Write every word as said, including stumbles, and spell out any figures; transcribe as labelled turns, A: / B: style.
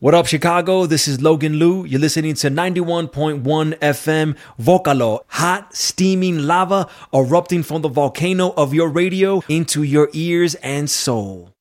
A: What up, Chicago? This is Logan Liu. You're listening to ninety-one point one F M Vocalo, hot, steaming lava erupting from the volcano of your radio into your ears and soul.